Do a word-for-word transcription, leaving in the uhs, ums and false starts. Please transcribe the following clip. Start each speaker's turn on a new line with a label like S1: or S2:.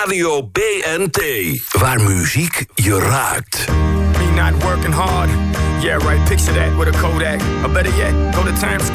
S1: Radio B N T. Waar muziek je raakt.
S2: Me not working hard. Yeah, right, picture that with a Kodak. Or better yet, go to Times Square.